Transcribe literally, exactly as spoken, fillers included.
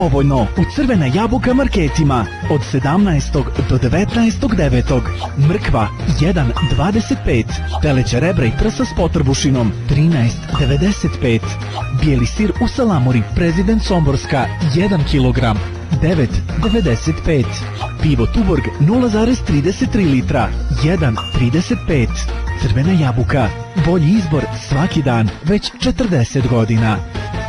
Povoljno u Crvena jabuka marketima od sedamnaestog do devetnaestog devetog Mrkva jedan dvadeset pet, teleća rebra i prsa s potrbušinom trinaest devedeset pet, bijeli sir u salamuri Prezident Somborska jedan kilogram devet devedeset pet, pivo Tuborg nula zarez trideset tri litra jedan trideset pet. Crvena jabuka, bolji izbor svaki dan već četrdeset godina.